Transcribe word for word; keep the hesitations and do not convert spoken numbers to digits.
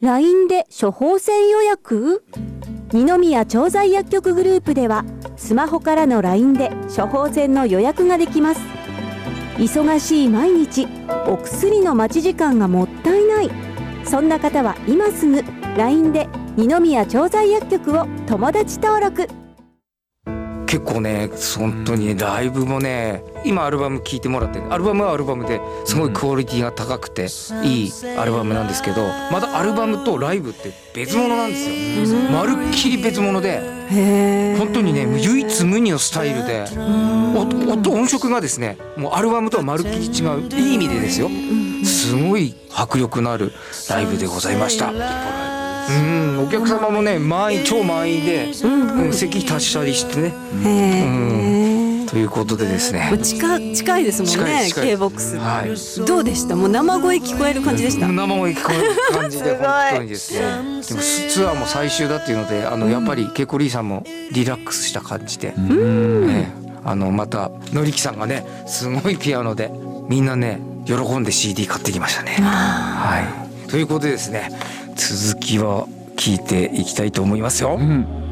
ライン で処方箋予約？二宮調剤薬局グループではスマホからの ライン で処方箋の予約ができます。忙しい毎日、お薬の待ち時間がもったいない。そんな方は今すぐ ライン で二宮調剤薬局を友達登録。 結構ね本当にねライブもね今アルバム聴いてもらってアルバムはアルバムですごいクオリティが高くていいアルバムなんですけど、まだアルバムとライブって別物なんですよ。まるっきり別物で本当にね唯一無二のスタイルで音音色がですねもうアルバムとはまるっきり違ういい意味でですよ。すごい迫力のあるライブでございました。うん、お客様もね満員超満員で、うんうん、席立ちたりしてね、うん、ということでですね近, 近いですもんね K-ボックス、はい、どうでした？もう生声聞こえる感じでした？ 生声聞こえる感じで本当にですねでもツアーも最終だっていうのであのやっぱりケイコリーさんもリラックスした感じで、うんね、あのまたのりきさんがねすごいピアノでみんなね喜んで シーディー 買ってきましたね、はい、ということでですね続きを聞いていきたいと思いますよ、うん